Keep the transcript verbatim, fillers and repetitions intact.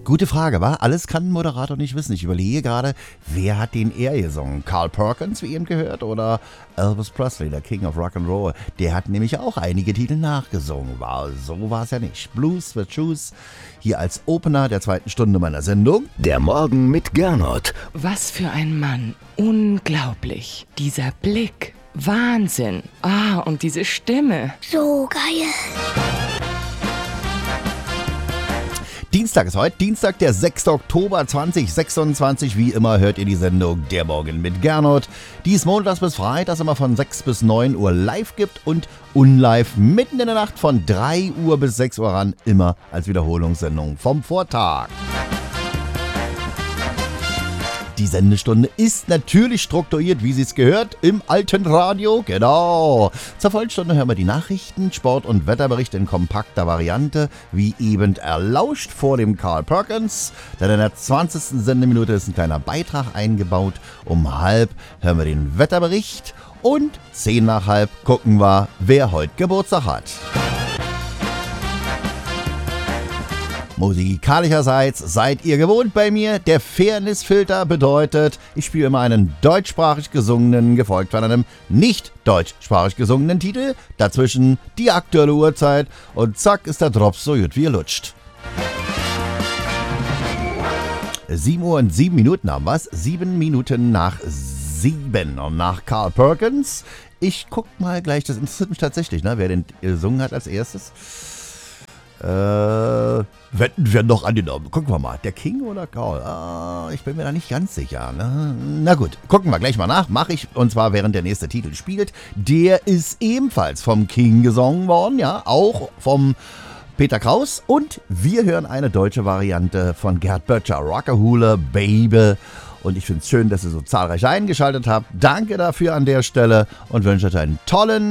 Gute Frage, wa? Alles kann ein Moderator nicht wissen. Ich überlege gerade, wer hat den eher gesungen? Carl Perkins, wie eben gehört, oder Elvis Presley, der King of Rock'n'Roll? Der hat nämlich auch einige Titel nachgesungen. War, so war es ja nicht. Blues with Shoes, hier als Opener der zweiten Stunde meiner Sendung. Der Morgen mit Gernot. Was für ein Mann. Unglaublich. Dieser Blick. Wahnsinn. Ah, und diese Stimme. So geil. Dienstag ist heute, Dienstag, der sechster Oktober zweitausendsechsundzwanzig. Wie immer hört ihr die Sendung Der Morgen mit Gernot, die es montags bis freitags immer von sechs bis neun Uhr live gibt und unlive mitten in der Nacht von drei Uhr bis sechs Uhr ran, immer als Wiederholungssendung vom Vortag. Die Sendestunde ist natürlich strukturiert, wie sie es gehört, im alten Radio. Genau. Zur Vollstunde hören wir die Nachrichten, Sport- und Wetterbericht in kompakter Variante, wie eben erlauscht vor dem Carl Perkins. Dann in der zwanzigsten Sendeminute ist ein kleiner Beitrag eingebaut. Um halb hören wir den Wetterbericht und zehn nach halb gucken wir, wer heute Geburtstag hat. Musikalischerseits seid ihr gewohnt bei mir. Der Fairness-Filter bedeutet, ich spiele immer einen deutschsprachig gesungenen, gefolgt von einem nicht deutschsprachig gesungenen Titel. Dazwischen die aktuelle Uhrzeit und zack ist der Drops so gut wie er lutscht. sieben Uhr und sieben Minuten haben wir's. sieben Minuten nach sieben und nach Carl Perkins. Ich guck mal gleich, das interessiert mich tatsächlich, ne, wer den gesungen hat als erstes. Äh, wetten wir noch angenommen. Gucken wir mal. Der King oder Carl? Ah, ich bin mir da nicht ganz sicher. Ne? Na gut, gucken wir gleich mal nach. Mache ich. Und zwar während der nächste Titel spielt. Der ist ebenfalls vom King gesungen worden. Ja, auch vom Peter Kraus. Und wir hören eine deutsche Variante von Gerd Böttcher. Rockahula Baby. Und ich finde es schön, dass ihr so zahlreich eingeschaltet habt. Danke dafür an der Stelle und wünsche euch einen tollen